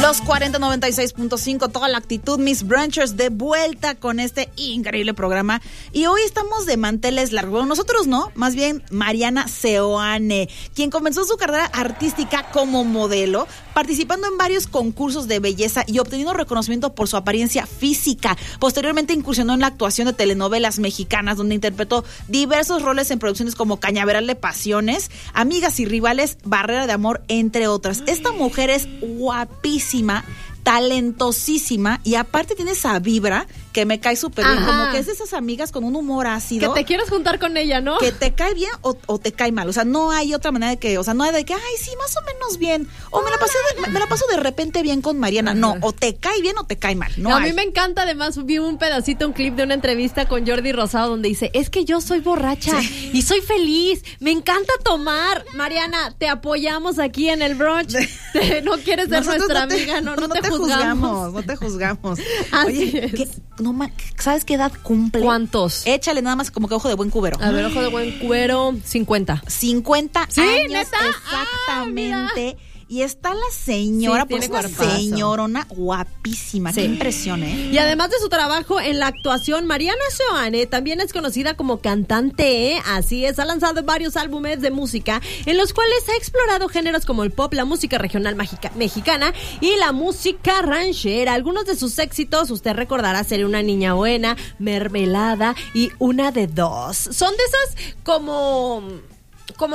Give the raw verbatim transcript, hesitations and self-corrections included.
Los cuarenta noventa y seis punto cinco, toda la actitud, Miss Brunchers, de vuelta con este increíble programa. Y hoy estamos de manteles largos. Bueno, nosotros no, más bien Mariana Seoane, quien comenzó su carrera artística como modelo, participando en varios concursos de belleza y obteniendo reconocimiento por su apariencia física. Posteriormente incursionó en la actuación de telenovelas mexicanas, donde interpretó diversos roles en producciones como Cañaveral de Pasiones, Amigas y Rivales, Barrera de Amor, entre otras. Esta mujer es guapísima, talentosísima y aparte tiene esa vibra que me cae súper bien, como que es de esas amigas con un humor ácido. Que te quieres juntar con ella, ¿no? Que te cae bien o, o te cae mal, o sea, no hay otra manera de que, o sea, no hay de que, ay, sí, más o menos bien, o me la, pasé de, me la paso de repente bien con Mariana, Ajá. no, o te cae bien o te cae mal, no, no A hay. mí me encanta, además, vi un pedacito, un clip de una entrevista con Jordi Rosado donde dice, es que yo soy borracha sí. y soy feliz, me encanta tomar. Mariana, te apoyamos aquí en el brunch, no quieres ser Nosotros nuestra no te, amiga, no, no, no te, te juzgamos. juzgamos. No te juzgamos. Así Oye, es. ¿qué, no, ¿sabes qué edad cumple? ¿Cuántos? Échale nada más como que ojo de buen cubero. A ver, ojo de buen cuero, cincuenta. cincuenta ¿Sí, años neta? exactamente. Ah, y está la señora, sí, pues una señorona guapísima, sí. Qué impresión, ¿eh? Y además de su trabajo en la actuación, Mariana Seoane también es conocida como cantante, ¿eh? Así es, ha lanzado varios álbumes de música en los cuales ha explorado géneros como el pop, la música regional magica- mexicana y la música ranchera. Algunos de sus éxitos, usted recordará, Ser una niña buena, Mermelada y Una de dos. Son de esas como... como